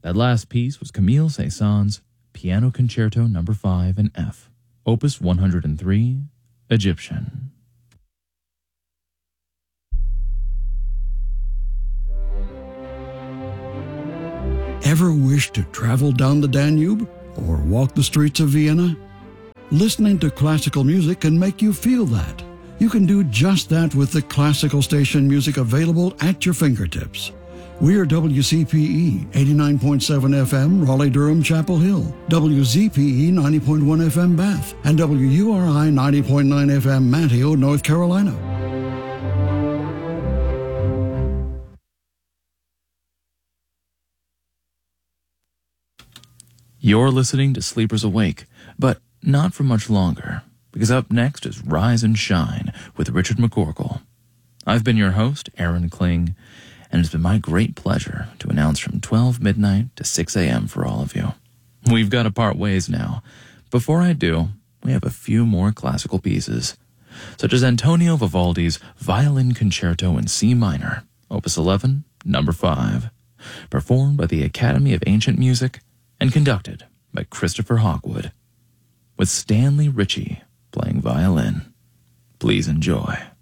That last piece was Camille Saint-Saëns' Piano Concerto No. 5 in F, Opus 103, Egyptian. Ever wish to travel down the Danube or walk the streets of Vienna? Listening to classical music can make you feel that. You can do just that with the classical station music available at your fingertips. We're WCPE 89.7 FM, Raleigh-Durham, Chapel Hill, WZPE 90.1 FM, Bath, and WURI 90.9 FM, Manteo, North Carolina. You're listening to Sleepers Awake, but not for much longer, because up next is Rise and Shine with Richard McCorkle. I've been your host, Aaron Kling, and it's been my great pleasure to announce from 12 midnight to 6 a.m. for all of you. We've got to part ways now. Before I do, we have a few more classical pieces, such as Antonio Vivaldi's Violin Concerto in C minor, Opus 11, No. 5, performed by the Academy of Ancient Music and conducted by Christopher Hawkwood, with Stanley Ritchie playing violin. Please enjoy.